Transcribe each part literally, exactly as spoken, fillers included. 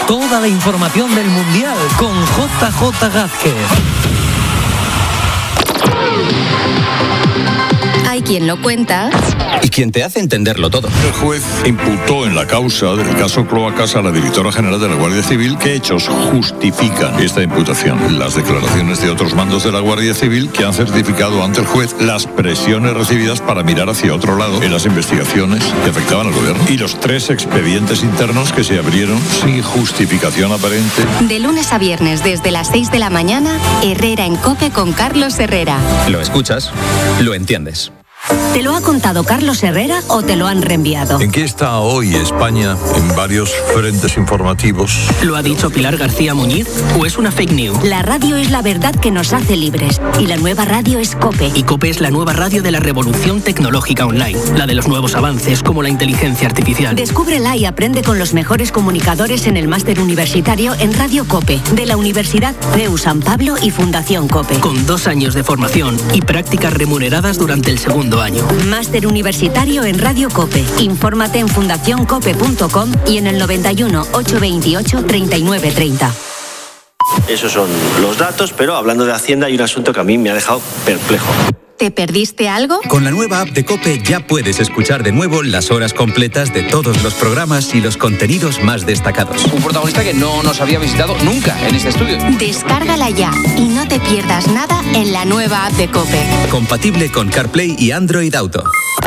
Toda la información del Mundial con J J Gázquez. Hay quien lo cuenta y quien te hace entenderlo todo. El juez imputó en la causa del caso Cloacas a la directora general de la Guardia Civil. ¿Qué hechos justifican esta imputación? Las declaraciones de otros mandos de la Guardia Civil que han certificado ante el juez las presiones recibidas para mirar hacia otro lado en las investigaciones que afectaban al gobierno, y los tres expedientes internos que se abrieron sin justificación aparente. De lunes a viernes desde las seis de la mañana, Herrera en COPE con Carlos Herrera. Lo escuchas, lo entiendes. ¿Te lo ha contado Carlos Herrera o te lo han reenviado? ¿En qué está hoy España en varios frentes informativos? ¿Lo ha dicho Pilar García Muñiz o es una fake news? La radio es la verdad que nos hace libres y la nueva radio es COPE. Y COPE es la nueva radio de la revolución tecnológica online, la de los nuevos avances como la inteligencia artificial. Descúbrela y aprende con los mejores comunicadores en el máster universitario en Radio COPE de la Universidad C E U San Pablo y Fundación COPE. Con dos años de formación y prácticas remuneradas durante el segundo año. Máster universitario en Radio COPE. Infórmate en fundación cope punto com y en el noventa y uno, ochocientos veintiocho, treinta y nueve treinta. Esos son los datos, pero hablando de Hacienda hay un asunto que a mí me ha dejado perplejo. ¿Te perdiste algo? Con la nueva app de COPE ya puedes escuchar de nuevo las horas completas de todos los programas y los contenidos más destacados. Un protagonista que no nos había visitado nunca en este estudio. Descárgala ya y no te pierdas nada en la nueva app de COPE. Compatible con CarPlay y Android Auto.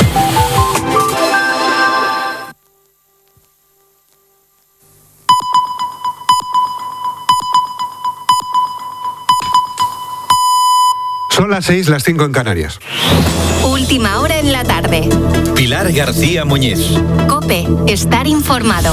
Son las seis, las cinco en Canarias. Última hora en la tarde. Pilar García Muñiz. COPE, estar informado.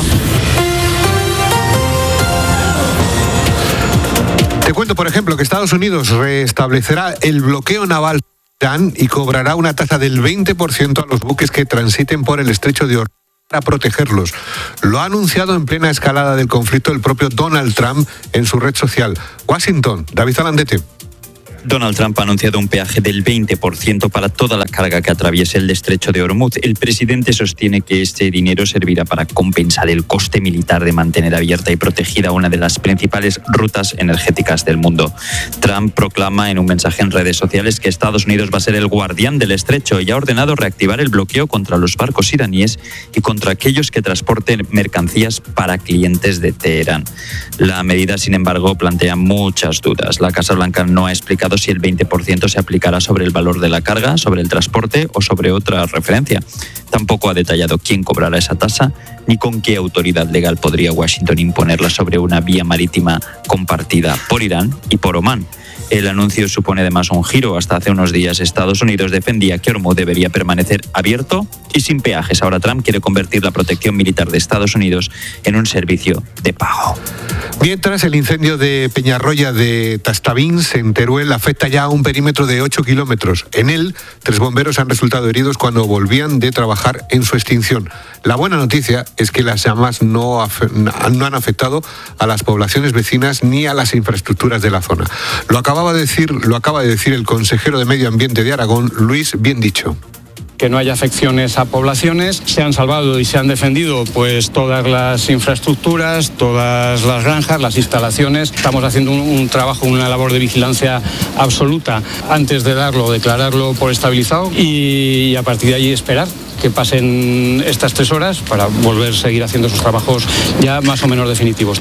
Te cuento, por ejemplo, que Estados Unidos restablecerá el bloqueo naval de Irán y cobrará una tasa del veinte por ciento a los buques que transiten por el estrecho de Hormuz para protegerlos. Lo ha anunciado en plena escalada del conflicto el propio Donald Trump en su red social. Washington, David Alandete. Donald Trump ha anunciado un peaje del veinte por ciento para toda la carga que atraviese el estrecho de Hormuz. El presidente sostiene que este dinero servirá para compensar el coste militar de mantener abierta y protegida una de las principales rutas energéticas del mundo. Trump proclama en un mensaje en redes sociales que Estados Unidos va a ser el guardián del estrecho y ha ordenado reactivar el bloqueo contra los barcos iraníes y contra aquellos que transporten mercancías para clientes de Teherán. La medida, sin embargo, plantea muchas dudas. La Casa Blanca no ha explicado si el veinte por ciento se aplicará sobre el valor de la carga, sobre el transporte o sobre otra referencia. Tampoco ha detallado quién cobrará esa tasa ni con qué autoridad legal podría Washington imponerla sobre una vía marítima compartida por Irán y por Omán. El anuncio supone además un giro. Hasta hace unos días Estados Unidos defendía que Hormuz debería permanecer abierto y sin peajes. Ahora Trump quiere convertir la protección militar de Estados Unidos en un servicio de pago. Mientras, el incendio de Peñarroya de Tastavins, en Teruel, afecta ya a un perímetro de ocho kilómetros. En él, tres bomberos han resultado heridos cuando volvían de trabajar en su extinción. La buena noticia es que las llamas no, af- no han afectado a las poblaciones vecinas ni a las infraestructuras de la zona. Lo acababa de decir, lo acaba de decir el consejero de Medio Ambiente de Aragón, Luis Biendicho. Que no haya afecciones a poblaciones. Se han salvado y se han defendido pues todas las infraestructuras, todas las granjas, las instalaciones. Estamos haciendo un, un trabajo, una labor de vigilancia absoluta antes de darlo, declararlo por estabilizado y a partir de allí esperar que pasen estas tres horas para volver a seguir haciendo esos trabajos ya más o menos definitivos.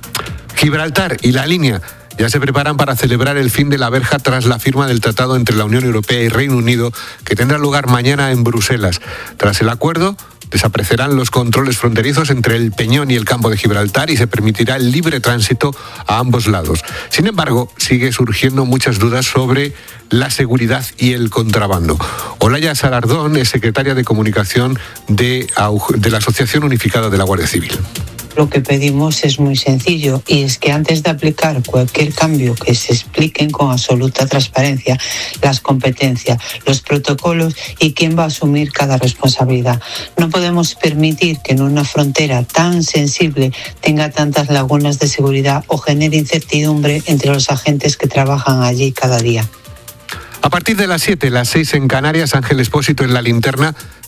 Gibraltar y la línea ya se preparan para celebrar el fin de la verja tras la firma del tratado entre la Unión Europea y Reino Unido, que tendrá lugar mañana en Bruselas. Tras el acuerdo, desaparecerán los controles fronterizos entre el Peñón y el campo de Gibraltar y se permitirá el libre tránsito a ambos lados. Sin embargo, sigue surgiendo muchas dudas sobre la seguridad y el contrabando. Olaya Salardón es secretaria de Comunicación de, de la Asociación Unificada de la Guardia Civil. Lo que pedimos es muy sencillo y es que antes de aplicar cualquier cambio que se expliquen con absoluta transparencia las competencias, los protocolos y quién va a asumir cada responsabilidad. No podemos permitir que en una frontera tan sensible tenga tantas lagunas de seguridad o genere incertidumbre entre los agentes que trabajan allí cada día. A partir de las siete, las seis en Canarias, Ángel Expósito en La Linterna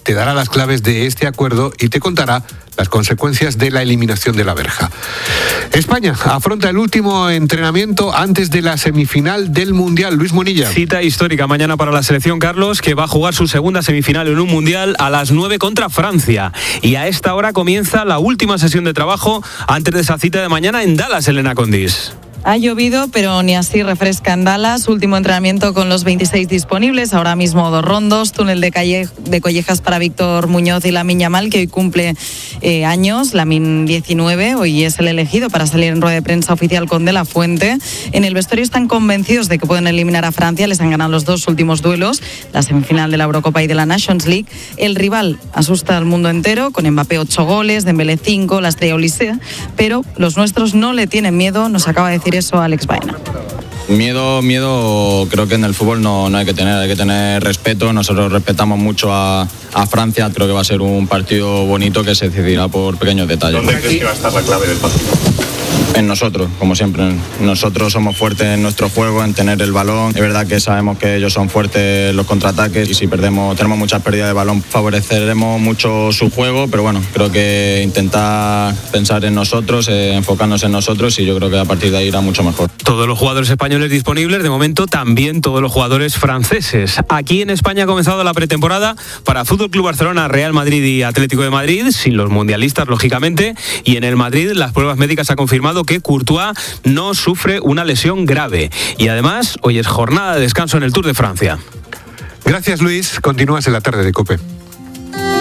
te dará las claves de este acuerdo y te contará las consecuencias de la eliminación de la verja. España afronta el último entrenamiento antes de la semifinal del Mundial. Luis Munilla. Cita histórica mañana para la selección, Carlos, que va a jugar su segunda semifinal en un Mundial a las nueve contra Francia. Y a esta hora comienza la última sesión de trabajo antes de esa cita de mañana en Dallas, Elena Condis. Ha llovido, pero ni así refresca en Dallas. Último entrenamiento con los veintiséis disponibles. Ahora mismo dos rondos. Túnel de, calle, de collejas para Víctor Muñoz y Lamine Yamal, que hoy cumple eh, años. Lamine diecinueve. Hoy es el elegido para salir en rueda de prensa oficial con De La Fuente. En el vestuario están convencidos de que pueden eliminar a Francia. Les han ganado los dos últimos duelos, la semifinal de la Eurocopa y de la Nations League. El rival asusta al mundo entero, con Mbappé ocho goles, Dembélé cinco, la estrella Olise. Pero los nuestros no le tienen miedo, nos acaba de decir eso Alex Baena. Miedo, miedo creo que en el fútbol no, no hay que tener, hay que tener respeto. Nosotros respetamos mucho a, a Francia, creo que va a ser un partido bonito que se decidirá por pequeños detalles. ¿Dónde crees que va a estar la clave del partido? En nosotros, como siempre. Nosotros somos fuertes en nuestro juego, en tener el balón. Es verdad que sabemos que ellos son fuertes en los contraataques y si perdemos, tenemos muchas pérdidas de balón, favoreceremos mucho su juego, pero bueno, creo que intentar pensar en nosotros, eh, enfocarnos en nosotros y yo creo que a partir de ahí irá mucho mejor. Todos los jugadores españoles disponibles, de momento también todos los jugadores franceses. Aquí en España ha comenzado la pretemporada para Fútbol Club Barcelona, Real Madrid y Atlético de Madrid, sin los mundialistas lógicamente, y en el Madrid las pruebas médicas han confirmado que Courtois no sufre una lesión grave. Y además, hoy es jornada de descanso en el Tour de Francia. Gracias, Luis. Continúas en la tarde de COPE.